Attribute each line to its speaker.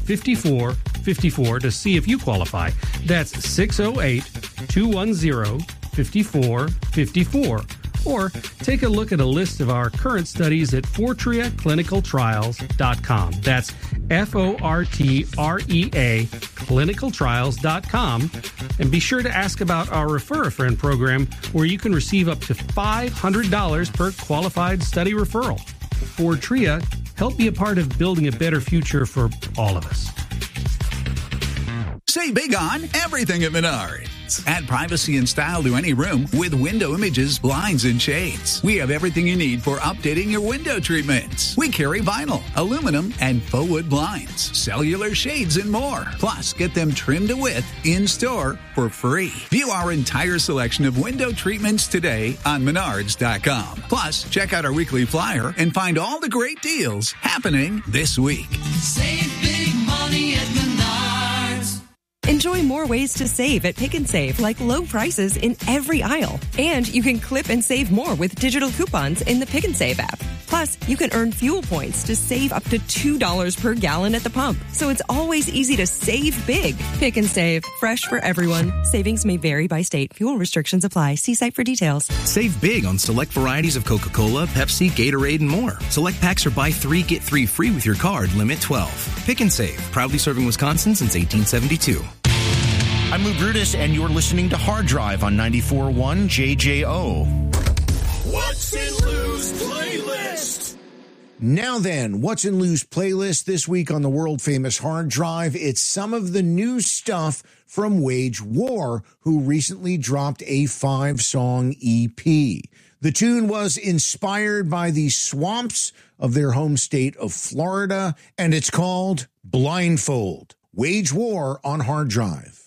Speaker 1: 608-210-5454 to see if you qualify. That's 608-210-5454. Or take a look at a list of our current studies at FORTREA-clinicaltrials.com. That's FORTREA clinicaltrials.com. And be sure to ask about our Refer a Friend program, where you can receive up to $500 per qualified study referral. Fortrea, help be a part of building a better future for all of us.
Speaker 2: Save big on everything at Menards. Add privacy and style to any room with window images, blinds, and shades. We have everything you need for updating your window treatments. We carry vinyl, aluminum, and faux wood blinds, cellular shades, and more. Plus, get them trimmed to width in-store for free. View our entire selection of window treatments today on Menards.com. Plus, check out our weekly flyer and find all the great deals happening this week.
Speaker 3: Save big money at Menards.
Speaker 4: Enjoy more ways to save at Pick and Save, like low prices in every aisle. And you can clip and save more with digital coupons in the Pick and Save app. Plus, you can earn fuel points to save up to $2 per gallon at the pump. So it's always easy to save big. Pick and Save, fresh for everyone. Savings may vary by state. Fuel restrictions apply. See site for details.
Speaker 5: Save big on select varieties of Coca-Cola, Pepsi, Gatorade, and more. Select packs are buy 3, get 3 free with your card, limit 12. Pick and Save, proudly serving Wisconsin since 1872.
Speaker 6: I'm Lou Brutus, and you're listening to Hard Drive on 94.1 JJO.
Speaker 7: What's in Lou's playlist?
Speaker 8: Now then, What's in Lou's playlist this week on the world-famous Hard Drive? It's some of the new stuff from Wage War, who recently dropped a 5-song EP. The tune was inspired by the swamps of their home state of Florida, and it's called Blindfold. Wage War on Hard Drive.